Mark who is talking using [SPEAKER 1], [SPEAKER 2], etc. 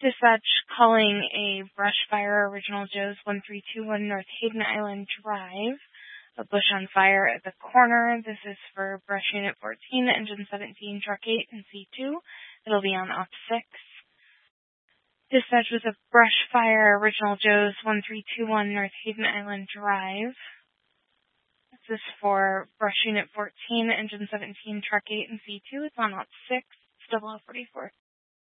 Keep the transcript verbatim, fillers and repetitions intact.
[SPEAKER 1] Dispatch calling a brush fire, Original Joe's one three two one North Hayden Island Drive. A bush on fire at the corner. This is for Brush Unit fourteen, Engine seventeen, Truck eight, and C two. It'll be on Op six. Dispatch with a brush fire, Original Joe's one three two one North Hayden Island Drive. This is for Brush Unit fourteen, Engine seventeen, Truck eight, and C two. It's on Op six. It's double O forty-four.